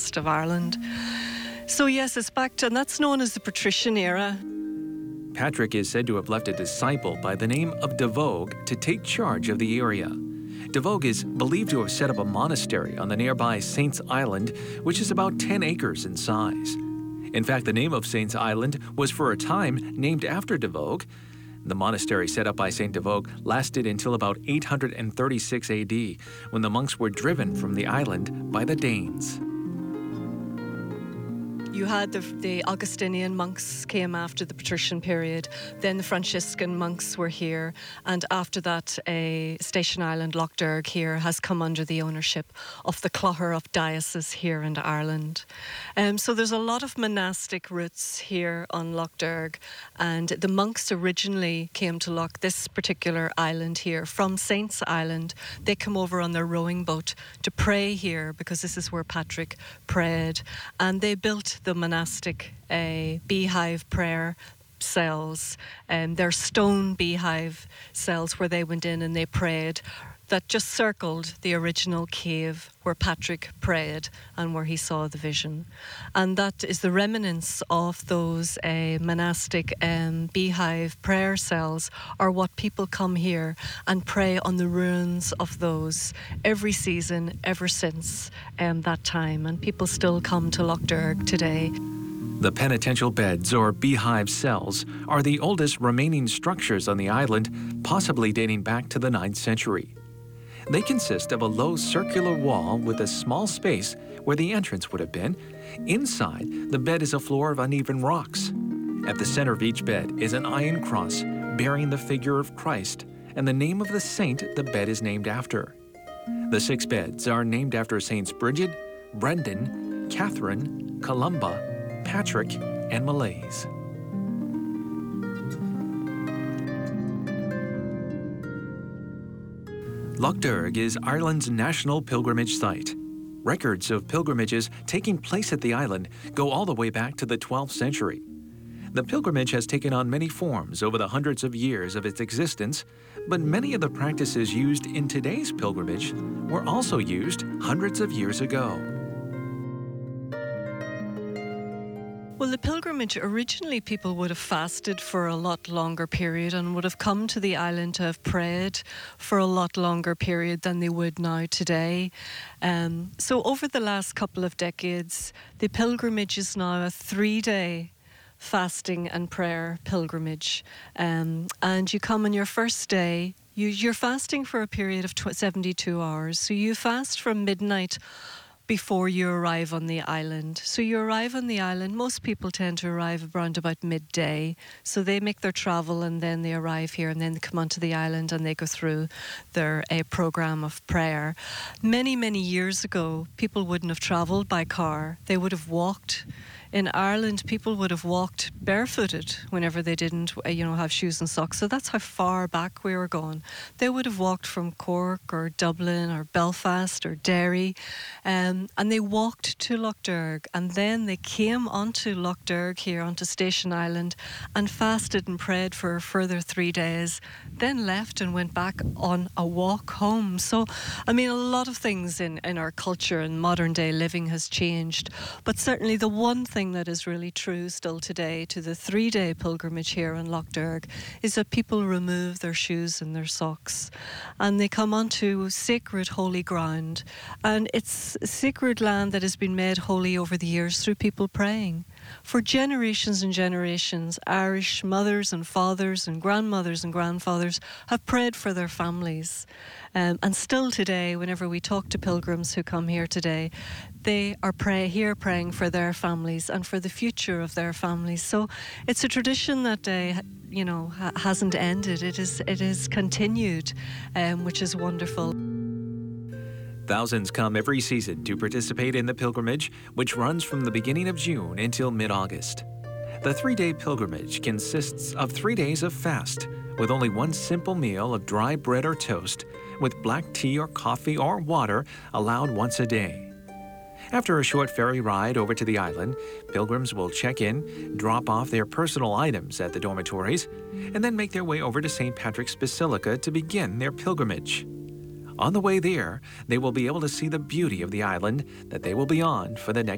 west of Ireland. So yes, it's back to, and that's known as the Patrician era. Patrick is said to have left a disciple by the name of De Vogue to take charge of the area. De Vogue is believed to have set up a monastery on the nearby Saints Island, which is about 10 acres in size. In fact, the name of Saints Island was for a time named after De Vogue. The monastery set up by Saint De Vogue lasted until about 836 AD, when the monks were driven from the island by the Danes. You had the Augustinian monks came after the Patrician period, then the Franciscan monks were here, and after that Station Island, Lough Derg here, has come under the ownership of the Clogher of Diocese here in Ireland. So there's a lot of monastic roots here on Lough Derg, and the monks originally came to this particular island here from Saints Island. They come over on their rowing boat to pray here, because this is where Patrick prayed, and they built the monastic beehive prayer cells, and they're stone beehive cells where they went in and they prayed, that just circled the original cave where Patrick prayed and where he saw the vision. And that is the remnants of those monastic beehive prayer cells, are what people come here and pray on the ruins of those every season ever since that time. And people still come to Lough Derg today. The penitential beds, or beehive cells, are the oldest remaining structures on the island, possibly dating back to the 9th century. They consist of a low circular wall with a small space where the entrance would have been. Inside, the bed is a floor of uneven rocks. At the center of each bed is an iron cross bearing the figure of Christ and the name of the saint the bed is named after. The 6 beds are named after Saints Bridget, Brendan, Catherine, Columba, Patrick, and Molaise. Lough Derg is Ireland's national pilgrimage site. Records of pilgrimages taking place at the island go all the way back to the 12th century. The pilgrimage has taken on many forms over the hundreds of years of its existence, but many of the practices used in today's pilgrimage were also used hundreds of years ago. Well, the pilgrimage, originally people would have fasted for a lot longer period and would have come to the island to have prayed for a lot longer period than they would now today. So over the last couple of decades, the pilgrimage is now a 3-day fasting and prayer pilgrimage. And you come on your first day, you're fasting for a period of 72 hours. So you fast from midnight before you arrive on the island. So you arrive on the island, most people tend to arrive around about midday. So they make their travel and then they arrive here and then they come onto the island and they go through their program of prayer. Many, many years ago, people wouldn't have travelled by car. They would have walked. In Ireland, people would have walked barefooted whenever they didn't, have shoes and socks. So that's how far back we were going. They would have walked from Cork or Dublin or Belfast or Derry, and they walked to Lough Derg, and then they came onto Lough Derg here, onto Station Island, and fasted and prayed for a further 3 days, then left and went back on a walk home. So, a lot of things in our culture and modern day living has changed, but certainly the one thing that is really true still today to the 3-day pilgrimage here in Lough Derg is that people remove their shoes and their socks and they come onto sacred holy ground, and it's sacred land that has been made holy over the years through people praying. For generations and generations, Irish mothers and fathers and grandmothers and grandfathers have prayed for their families. And still today, whenever we talk to pilgrims who come here today, they are praying for their families and for the future of their families. So it's a tradition that hasn't ended. It is continued, which is wonderful. Thousands come every season to participate in the pilgrimage, which runs from the beginning of June until mid-August. The 3-day pilgrimage consists of 3 days of fast, with only one simple meal of dry bread or toast, with black tea or coffee or water allowed once a day. After a short ferry ride over to the island, pilgrims will check in, drop off their personal items at the dormitories, and then make their way over to St. Patrick's Basilica to begin their pilgrimage. On the way there, they will be able to see the beauty of the island that they will be on for the next